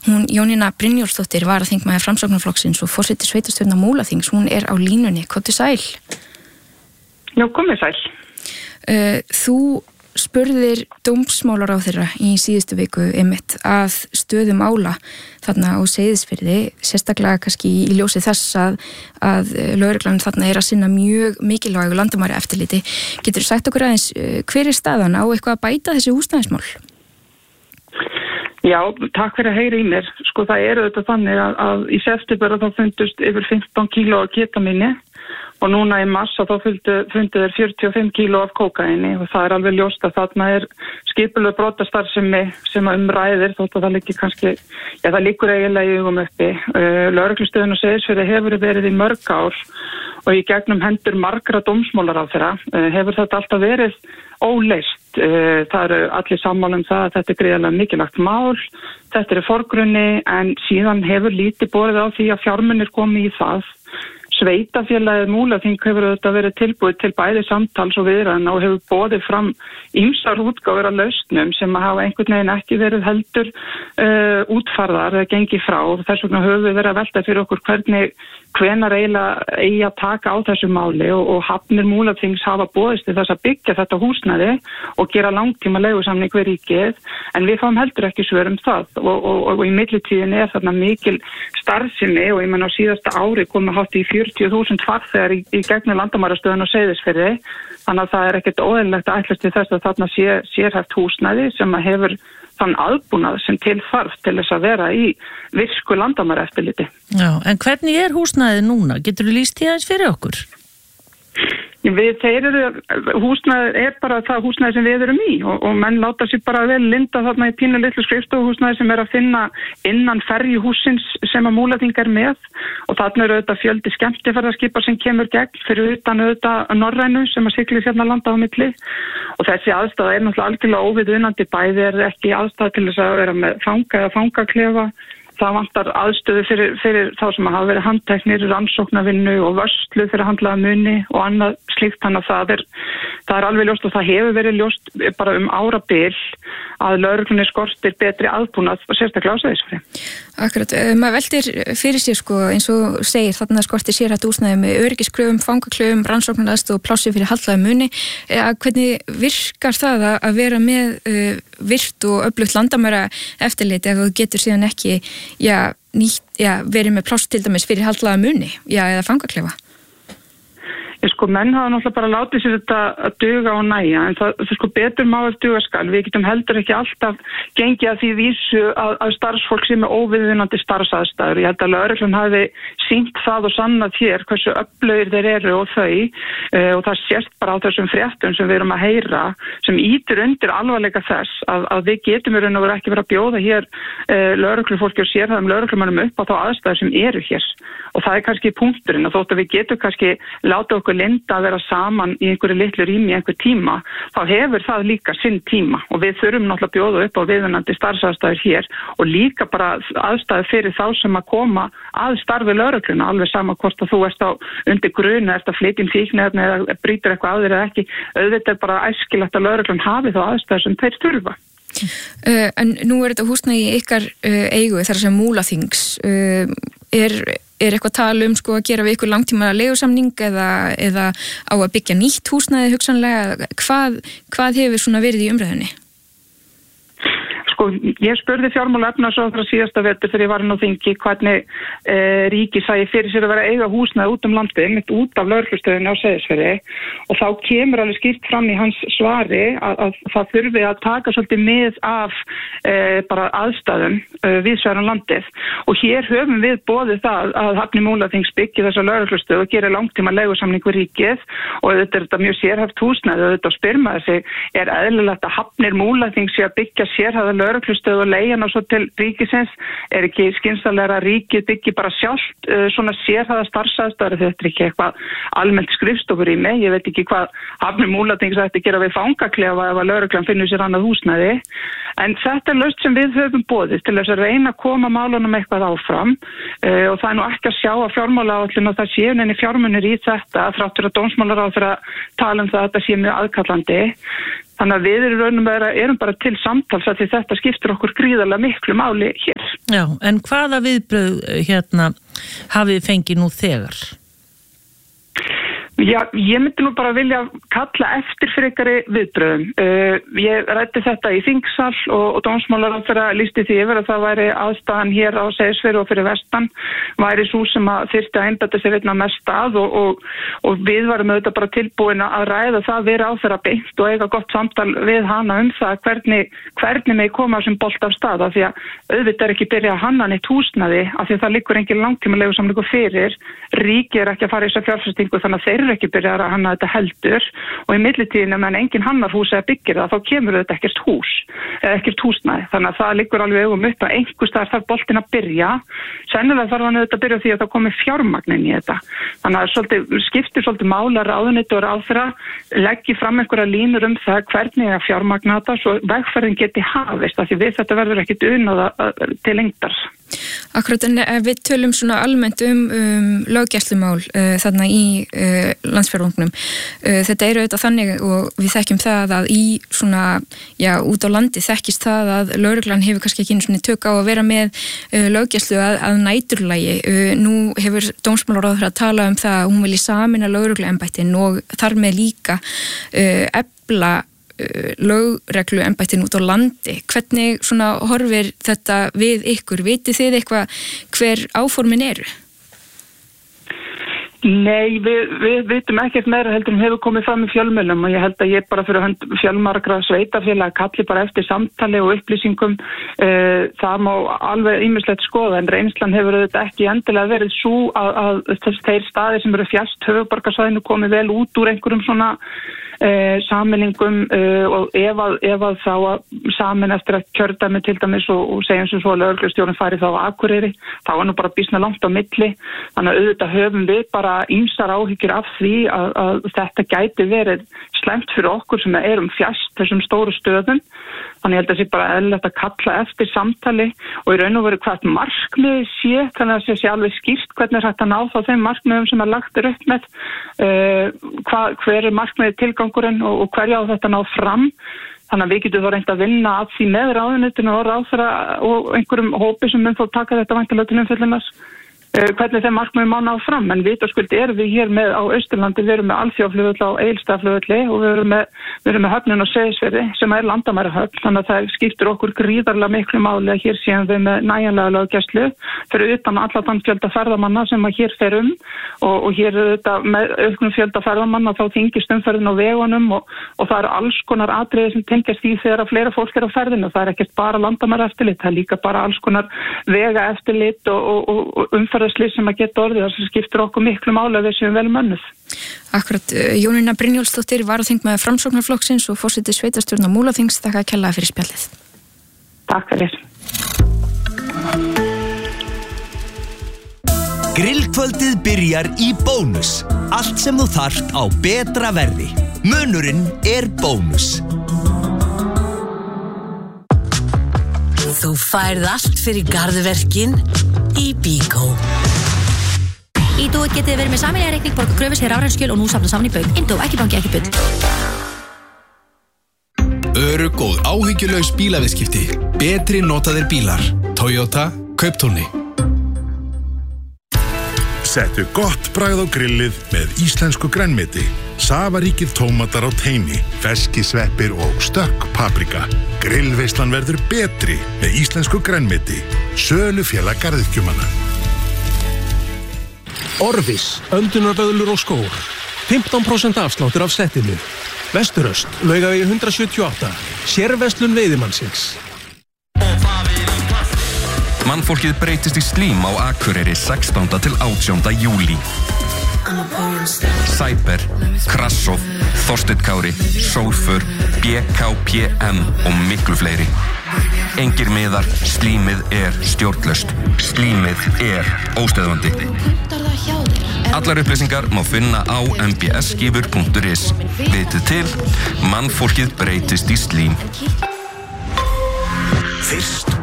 Hún Jónína Brynjólfsdóttir varaþingmaður Framsóknarflokksins og forseti sveitarstjórnar Múlaþings, hún á línunni. Komdu sæl. Já, komið sæl. Þú spurðir dómsmálaráðherra í síðustu viku einmitt að stöðu mála þarna á Seyðisfirði, sérstaklega kannski í ljósi þess að lögreglan þarna að sinna mjög mikilvægu landamæraeftirliti. Geturðu sagt okkur aðeins hver staðan, á eitthvað að bæta þessi húsnæðismál? Já, takk fyrir að heyra í mér. Sko það þetta þannig að í september þá fundust yfir 15 kíló af ketamíni og núna í mars þá fundu þeir 45 kíló af kókaini og það alveg ljóst að þarna skipuleg brotastarfsemi sem ræðir þótt að það liggi kannski, það liggur eiginlega í augum uppi. Lögreglustöðin á Seyðisfirði hefur verið í mörg ár og í gegnum hendur margra dómsmálaráðherra hefur þetta alltaf verið óleyst. Það allir sammála það að þetta gríðarlega mikilvægt mál, þetta í forgrunni en síðan hefur lítið borið á því að fjármunir komi í það. Sveitafélagið Múlaþing hefur þetta verið tilbúið til bæði samtals og viðræðna og hefur boðið fram ýmsar útgáfur af lausnum sem hafa einhvern veginn ekki verið heldur útfærðar eða gengið frá. Þess vegna höfum við verið að velta fyrir okkur hvenær eiginlega eigi að taka á þessu máli og hafnir Múlaþings hafa boðist til þess að byggja þetta húsnæði og gera langtíma leigusamning við ríkið en við fáum heldur ekki svör það og í millitíðinni þarna mikil starfsemi og ég menn á síðasta ári komið hátt í 40.000 farþegar í gegnum landamærastöðin á Seyðisfirði þannig að það ekkert óeðlilegt að ætlast til þess að þarna sérhæft húsnæði sem að hefur þann aðbúnað sem til þarf til þess að vera í virku landamæraeftirliti. Já, en hvernig húsnæðið núna? Geturðu lýst því aðeins fyrir okkur? Húsnæðið bara það húsnæði sem við erum í og menn láta sér bara vel linda þarna í pínu litlu skrifstofuhúsnæði sem að finna innan ferjuhússins sem að Múlaþing með og þarna auðvitað fjöldi skemmtiferðarskipa sem kemur gegn fyrir utan auðvitað Norrænu sem að siglir hérna landa á milli og þessi aðstæða náttúrulega algjörlega óviðunandi bæði ekki aðstæða til þess að vera með fanga eða fangaklefa. Það vantar aðstöðu fyrir þá sem hafa verið handteknir, rannsóknarvinnu og vörslu fyrir handlaða muni og annað slíkt. Þannig að það alveg ljóst og það hefur verið ljóst bara árabil að lögreglunni skortir betri aðbúnað og sérstaklega á Seyðisfirði. Akkurat, maður veltir fyrir sér eins og segir þarna skortir sérhæft húsnæði með öryggiskröfum, fangaklöfum, rannsóknaraðstoð og plássi fyrir handlaða muni. Hvernig virkar það að vera með virt og öflugt landamæra eftirlit ef þú getur síðan ekki verið með pláss til dæmis fyrir handlaða muni eða fangaklefa? Menn hafa náttúrulega bara látið sér þetta að duga og næja en það betur má að duga skal. Við getum heldur ekki alltaf gengið að því vísu að starfsfólk sem óviðunandi starfsaðstæður. Ég held að lögreglan hafi sýnt það og sannað hér hversu öflugir þeir eru og þau og það sést bara á þessum fréttum sem við erum að heyra sem ýtir undir alvarleika þess að við getum í raun og veru ekki verið að bjóða hér lögreglufólki og sérhæfðum lögreglumönnum upp á þá aðstæður sem eru hér og það kannski punkturinn að þótt að við getum kannski láta okkur linda að vera saman í einhverju litlu rými í einhver tíma, þá hefur það líka sinn tíma og við þurfum náttúrulega að bjóða upp á viðunandi starfsaðstæður hér og líka bara aðstæður fyrir þá sem að koma að starfi lögregluna, alveg sama hvort að þú ert á undir gruna, ert að flytja fíkniefni eða brýtur eitthvað á þér eða ekki, auðvitað bara æskilegt að lögreglan hafi þá aðstæður sem þeir þurfa. En nú þetta húsnæði í ykkar eigu þar sem Múlaþings er eitthvað tala að gera við ykkur langtíma leigusamning eða á að byggja nýtt húsnæði hugsanlega, hvað hefur verið í umræðunni? Ég spurði fjármála- og efnahagsráðherra síðasta vetur þegar ég var inn á þingi hvernig ríkið sæi fyrir sér að vera að eiga húsnæði út landið, mitt út af lögreglustöðinni á Seyðisfirði og þá kemur alveg skýrt fram í hans svari að það þurfi að taka svolítið mið af bara aðstæðum víðsvegar landið og hér höfum við boðið það að Hafnir Múlaþings byggi þessa lögreglustöð og gera langtíma leigusamning við ríkið og þetta mjög sérhæft húsnæði og þetta spyr maður sig eðlilegt að Hafnir Múlaþings sé að byggja sérhæfða lögreglustöð og leigjana svo til ríkisins ekki skynsamlegra að ríkið byggi bara sjálft svona sérhæfða starfsaðstæður þetta ekki eitthvað almennt skrifstofur í mig, ég veit ekki hvað Hafnir Múlaþings ætti að gera við fangaklefa ef að lögreglan finnur sér annað húsnæði en þetta lausn sem við höfum boðið til þess að reyna að koma málunum eitthvað áfram og það nú ekki að sjá að fjármálaáætlun og það séu neini fjármunir í þetta þráttur að dómsmálaráðherra tala það að þetta sé mjög aðkallandi. Þannig að við erum bara til samtals að því þetta skiptir okkur gríðarlega miklu máli hér. Já, en hvaða viðbrögð hafið fengið nú þegar? Já, ég myndi nú bara vilja kalla eftir frekari viðbröðum. Ég ræddi þetta í þingsal og dómsmálaráðherra lýsti því yfir að það væri aðstæðan hér á Seyðisfirði og fyrir vestan væri sú sem að þyrfti að einbeita sér einna mest að og við varum auðvitað bara tilbúin að ræða það vera á þeirra beint og eiga gott samtal við hana það hvernig með koma sem bolt af stað af því að auðvitað ekki byrja að hanna neitt húsnæði af því að það liggur engin langtímalegu samningu fyrir, ríkið ekki að fara í þessa fjárfestingu þannig að þeir eru ekki byrjað að hanna þetta heldur og í millitíðinu meðan enginn hannar hús eða byggir það þá kemur þetta ekkert hús eða ekkert húsnæði þannig að það liggur alveg upp að einhvers staðar þarf boltinn að byrja sennilega þarf hann auðvitað að byrja því að það komi fjármagnin í þetta þannig að skiptir svolítið mála ráðuneyti og ráðherra leggi fram einhverja línur það hvernig að fjármagna þetta svo vegferðin geti hafist af því við þetta verður ekkit unnað til lengdar. Akkurat en við tölum svona almennt löggæslumál þarna í landsfjárvangnum. Þetta eru auðvitað þannig og við þekkjum það að í svona, já, út á landi þekkist það að lögreglan hefur kannski ekki einu svona tök á að vera með löggæslu að næturlagi. Nú hefur dómsmálaráðherra að tala það að hún vilji sameina lögregluembættin og þar með líka efla lögregluembættin út á landi. Hvernig svona horfir þetta við ykkur? Vitið þið eitthvað hver áformin eru? Nei, við vitum ekkert meira heldur hefur komið fram í fjölmiðlum og ég held að ég bara fyrir hönd fjölmargra sveitafélaga kalli bara eftir samtali og upplýsingum. Það má alveg ýmislegt skoða en reynslan hefur þetta ekki endilega verið svo að þeir staðir sem eru fjast höfuðborgarsvæðinu komið vel út úr einhverjum svona sameiningum og ef að þá að samin eftir að kjördæmi til dæmis og segjum sem svo að lögreglustjórinn fari þá á Akureyri, þá var nú bara býsna langt á milli, þannig að auðvitað höfum við bara ýmsar áhyggjur af því að þetta gæti verið slæmt fyrir okkur sem erum fjast þessum stóru stöðum, þannig ég held að það sé bara eðlilegt að kalla eftir samtali og í raun og veru hvert markmið sé, þannig að það sé alveg skýrt hvernig er hægt að ná þá þeim markmiðum sem lagt upp með, hver er markmiðið tilgangurinn og hverja á þetta ná fram. Þannig að við getum þá reynt að vinna að því með ráðuneytinu og ráðherra og einhverjum hópi sem mun þá taka þetta væntanlega til umfjöllunar hvernig þeim markmiðum má ná fram. En vitaskuld erum við hér með á Austurlandi, við erum með Alþjóðaflugvelli á Egilsstaðaflugvelli og við erum með höfnin á Seyðisfirði sem er landamærahöfn, þannig að það skiptir okkur gríðarlega miklu máli að hér séum við með nægjanlega löggæslu fyrir utan allan þann fjölda ferðamanna sem að hér fer og hér er þetta með auknum fjölda ferðamanna þá þyngist umferðin á vegunum og það eru alls konar atriði sem tengjast því þegar að fleira fólk er á ferðinu. Það er ekkert bara landamæraeftirlit, það er líka bara alls konar vegaeftirlit og umferðarslys sem að geta orðið þar sem skiptir okkur miklu máli að við séum vel mönnuð. Akkurat, Jónína Brynjólfsdóttir, varaþingmaður Framsóknarflokksins og forseti sveitarstjórnar Múlaþings, þakka kærlega fyrir spjallið. Takk fyrir. Grillkvöldið byrjar í Bónus. Allt sem þú þarft á betra verði. Munurinn er Bónus. Þú færð allt fyrir garðverkin í Bíkó. Ídó getið verið með sameiginlega reikning, borga kröfur, sér áræðskjöl og nú safna saman í bauk. Indó, ekki banki, ekki bull. Örugg og áhyggjulaus bílaviðskipti. Betri notaðir bílar. Toyota Kauptúni. Settu gott bragð á grillið með íslensku grænmeti. Safaríkir tómatar á teini, ferskisveppir og stökk paprika. Grillveislan verður betri með íslensku grænmeti. Sölufélag garðyrkjumanna. Orvis, öndunarböðlur og skór. 15% afsláttur af settinu. Vesturöst, Laugavegi 178. Sérverslun Veiðimannsins. Mannfólkið breytist í slím á Akureyri 16. til 18. júlí. Cyber, Krassov, Þorsteinn Kári, Sólfur, BKPM og miklu fleiri. Engir miðar, slímið er stjórnlaust. Slímið er óstöðvandi. Allar upplýsingar má finna á mbsgifur.is. Vitið til, mannfólkið breytist í slím. Fyrstu